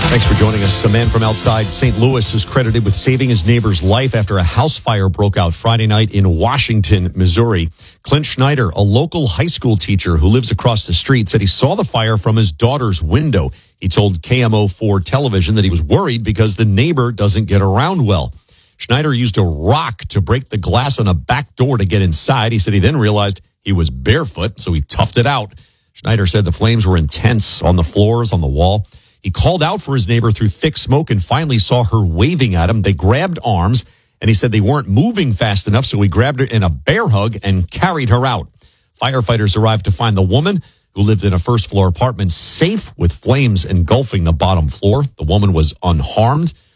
Thanks for joining us. A man from outside St. Louis is credited with saving his neighbor's life after a house fire broke out Friday night in Washington, Missouri. Clint Schneider, a local high school teacher who lives across the street, said he saw the fire from his daughter's window. He told KMO4 television that he was worried because the neighbor doesn't get around well. Schneider used a rock to break the glass on a back door to get inside. He said he then realized he was barefoot, so he toughed it out. Schneider said the flames were intense on the floors, on the wall. He called out for his neighbor through thick smoke and finally saw her waving at him. They grabbed arms, and he said they weren't moving fast enough, so he grabbed her in a bear hug and carried her out. Firefighters arrived to find the woman, who lived in a first-floor apartment, safe with flames engulfing the bottom floor. The woman was unharmed.